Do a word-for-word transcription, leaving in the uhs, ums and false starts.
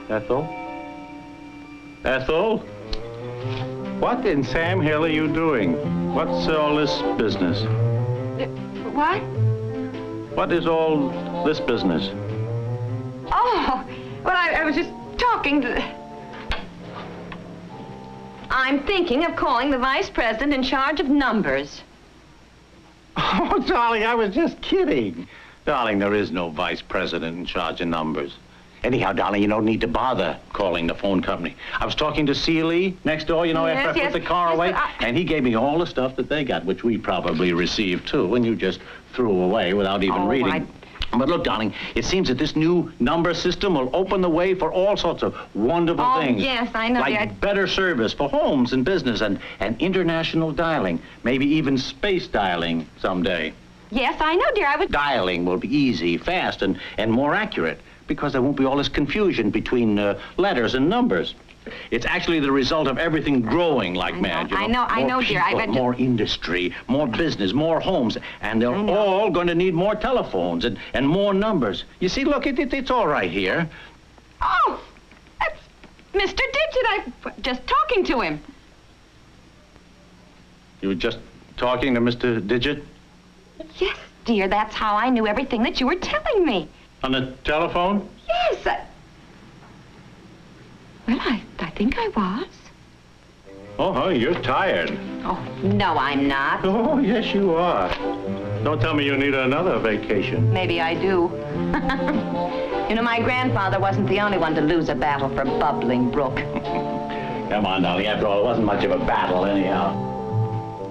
Ethel? Ethel? What in Sam Hill are you doing? What's all this business? Uh, what? What is all this business? Oh, well, I, I was just talking to... I'm thinking of calling the vice president in charge of numbers. Oh, darling, I was just kidding. Darling, there is no vice president in charge of numbers. Anyhow, darling, you don't need to bother calling the phone company. I was talking to Seeley next door, you know, Yes, after I yes, put the car yes, away, but I... and he gave me all the stuff that they got, which we probably received, too, and you just threw away without even Oh, reading. I... But look, darling, it seems that this new number system will open the way for all sorts of wonderful Oh, things. yes, I know. Like Yeah, I... better service for homes and business and, and international dialing, maybe even space dialing someday. Yes, I know, dear. I was... Dialing will be easy, fast, and, and more accurate because there won't be all this confusion between uh, letters and numbers. It's actually the result of everything growing like I mad, know, you know. I know, I More know, dear. I people, bet- more industry, more business, more homes, and they're I know. all going to need more telephones and, and more numbers. You see, look, it, it, it's all right here. Oh, that's Mister Digit. I was just talking to him. You were just talking to Mister Digit Yes, dear. That's how I knew everything that you were telling me. on the telephone? Yes. I... Well, I, I think I was. Oh, honey, you're tired. Oh, no, I'm not. Oh, yes, you are. Don't tell me you need another vacation. Maybe I do. You know, my grandfather wasn't the only one to lose a battle for Bubbling Brook. Come on, darling. After all, it wasn't much of a battle, anyhow.